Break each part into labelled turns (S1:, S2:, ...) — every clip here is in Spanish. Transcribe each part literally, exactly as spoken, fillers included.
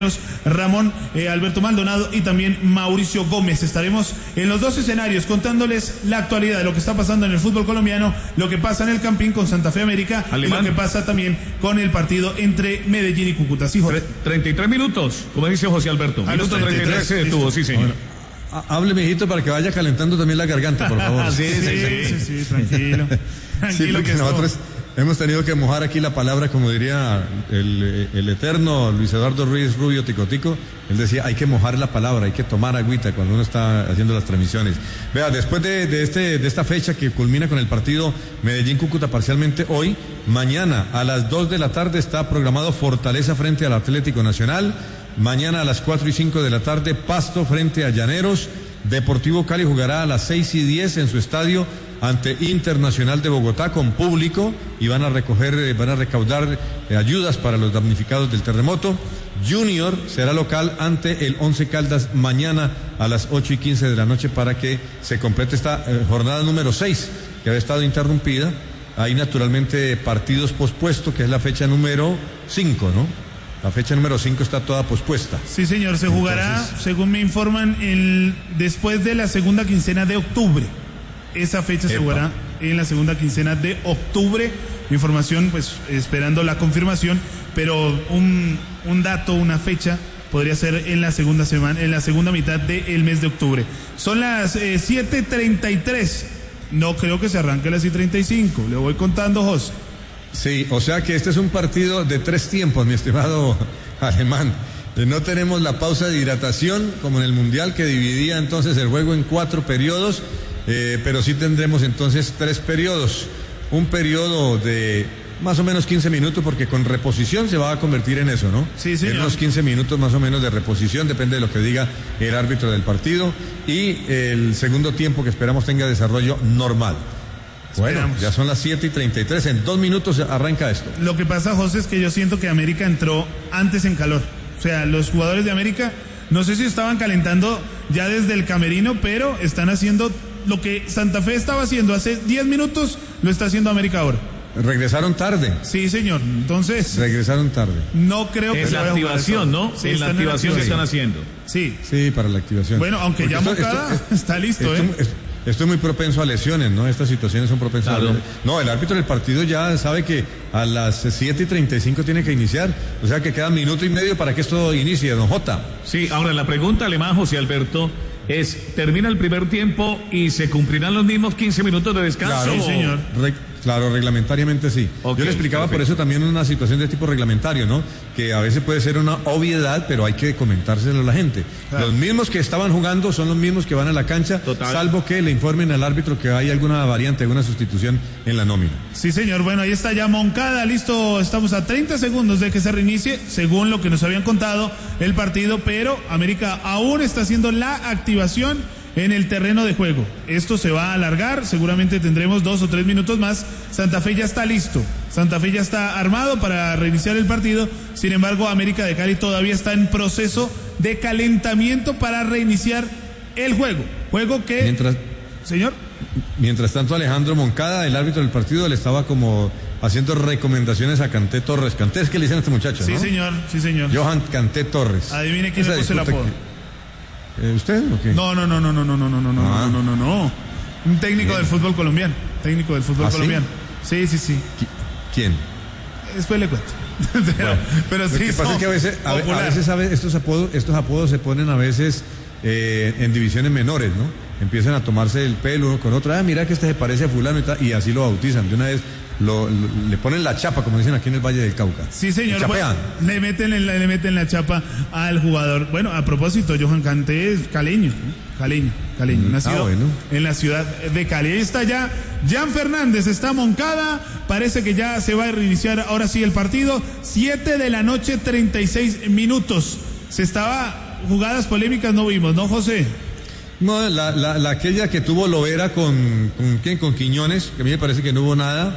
S1: Ramón eh, Alberto Maldonado y también Mauricio Gómez. Estaremos en los dos escenarios contándoles la actualidad de lo que está pasando en el fútbol colombiano, lo que pasa en el Campín con Santa Fe América Alemán. Y lo que pasa también con el partido entre Medellín y Cúcuta. Sí, Jorge.
S2: treinta y tres minutos, como dice José Alberto.
S1: A
S2: Minuto treinta y tres se detuvo, sí, señor.
S3: Bueno, hable, mijito, para que vaya calentando también la garganta, por favor.
S1: sí, sí, sí, sí, sí, tranquilo. Tranquilo
S3: sí,
S1: que
S3: nosotros hemos tenido que mojar aquí la palabra, como diría el, el eterno Luis Eduardo Ruiz Rubio Ticotico. Él decía, hay que mojar la palabra, hay que tomar agüita cuando uno está haciendo las transmisiones. Vea, después de, de, este, de esta fecha que culmina con el partido Medellín-Cúcuta parcialmente hoy, mañana a las dos de la tarde está programado Fortaleza frente al Atlético Nacional. Mañana a las cuatro y cinco de la tarde, Pasto frente a Llaneros. Deportivo Cali jugará a las seis y diez en su estadio ante Internacional de Bogotá con público y van a recoger, van a recaudar eh, ayudas para los damnificados del terremoto. Junior será local ante el Once Caldas mañana a las ocho y quince de la noche para que se complete esta eh, jornada número seis que había estado interrumpida. Hay naturalmente partidos pospuestos, que es la fecha número cinco, ¿no? La fecha número cinco está toda pospuesta.
S1: Sí, señor, se jugará, entonces, según me informan, el, después de la segunda quincena de octubre. Esa fecha Epa. se jugará en la segunda quincena de octubre. Información, pues, esperando la confirmación, pero un, un dato, una fecha, podría ser en la segunda semana, en la segunda mitad del mes de octubre. Son las eh, siete treinta y tres. No creo que se arranque a las siete treinta y cinco. Le voy contando, José.
S3: Sí, o sea que este es un partido de tres tiempos, mi estimado Alemán. No tenemos la pausa de hidratación como en el Mundial, que dividía entonces el juego en cuatro periodos, eh, pero sí tendremos entonces tres periodos. Un periodo de más o menos quince minutos, porque con reposición se va a convertir en eso, ¿no?
S1: Sí, señor.
S3: En unos quince minutos más o menos de reposición, depende de lo que diga el árbitro del partido. Y el segundo tiempo que esperamos tenga desarrollo normal. Bueno, Esperamos. Ya son las siete y treinta y tres, en dos minutos arranca esto.
S1: Lo que pasa, José, es que yo siento que América entró antes en calor. O sea, los jugadores de América, no sé si estaban calentando ya desde el camerino, pero están haciendo lo que Santa Fe estaba haciendo hace diez minutos, lo está haciendo América ahora.
S3: Regresaron tarde.
S1: Sí, señor, entonces...
S3: Regresaron tarde.
S1: No creo que
S2: es la activación, ¿no?
S1: Sí,
S2: es la activación que están haciendo.
S1: Sí.
S3: Sí, para la activación.
S1: Bueno, aunque Porque ya esto, Moncada esto, está listo,
S3: esto,
S1: ¿eh?
S3: Esto, Esto es muy propenso a lesiones, ¿no? Estas situaciones son propensas claro. a lesiones. No, el árbitro del partido ya sabe que a las siete y treinta y cinco tiene que iniciar. O sea que queda minuto y medio para que esto inicie, don Jota.
S2: Sí, ahora la pregunta, Alemán, José Alberto, es, ¿termina el primer tiempo y se cumplirán los mismos quince minutos de descanso?
S1: Claro, sí, señor.
S3: Re, claro, reglamentariamente sí. Okay, Yo le explicaba perfecto. Por eso también una situación de tipo reglamentario, ¿no? Que a veces puede ser una obviedad, pero hay que comentárselo a la gente. Claro. Los mismos que estaban jugando son los mismos que van a la cancha, Total. salvo que le informen al árbitro que hay alguna variante, alguna sustitución en la nómina.
S1: Sí, señor. Bueno, ahí está ya Moncada, listo. Estamos a treinta segundos de que se reinicie, según lo que nos habían contado el partido, pero América aún está haciendo la activación en el terreno de juego. Esto se va a alargar, seguramente tendremos dos o tres minutos más. Santa Fe ya está listo, Santa Fe ya está armado para reiniciar el partido. Sin embargo, América de Cali todavía está en proceso de calentamiento para reiniciar el juego. Juego que...
S3: Mientras...
S1: Señor.
S3: Mientras tanto, Alejandro Moncada, el árbitro del partido, le estaba como haciendo recomendaciones a Canté Torres. Canté es que le dicen a este muchacho,
S1: Sí,
S3: ¿no?
S1: señor, sí, señor.
S3: Johan Canté Torres.
S1: Adivine quién le puso el apodo.
S3: Que... ¿Eh, ¿Usted o qué?
S1: No, no, no, no, no, no, no, no, no, ah. no, no, no, no. Un técnico Bien. del fútbol colombiano. Técnico del fútbol
S3: ¿Ah,
S1: colombiano. Sí, sí, sí.
S3: ¿Quién?
S1: Después le cuento. pero,
S3: bueno,
S1: pero sí.
S3: Lo que pasa es que a veces, a, a veces a veces estos apodos, estos apodos se ponen a veces eh, en divisiones menores, ¿no? Empiezan a tomarse el pelo uno con otro. Ah, mira que este se parece a fulano y tal, y así lo bautizan. De una vez lo, lo, le ponen la chapa, como dicen aquí en el Valle del Cauca.
S1: Sí, señor. Bueno, le meten el, le meten la chapa al jugador. Bueno, a propósito, Johan Canté es caleño, caleño, caleño, mm, nacido ah, bueno. en la ciudad de Cali. Ahí está ya Jan Fernández, está Moncada. Parece que ya se va a reiniciar ahora sí el partido. Siete de la noche, treinta y seis minutos. Se estaba jugadas polémicas, no vimos, ¿no, José?
S3: No, la, la, la aquella que tuvo Lovera con, con quién, con Quiñones, que a mí me parece que no hubo nada.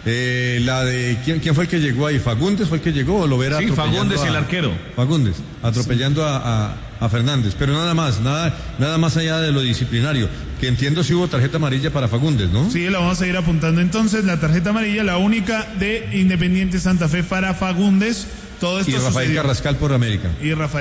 S3: Eh, la de ¿quién, quién fue el que llegó ahí, Fagundes fue el que llegó o Lovera.
S2: Sí, Fagundes a, el arquero.
S3: Fagundes, atropellando sí. a, a, a Fernández, pero nada más, nada, nada más allá de lo disciplinario, que entiendo si hubo tarjeta amarilla para Fagundes, ¿no?
S1: Sí, la vamos a ir apuntando entonces, la tarjeta amarilla, la única de Independiente Santa Fe para Fagundes. todo esto
S3: y Rafael
S1: sucedió.
S3: Carrascal por América.
S1: Y Rafael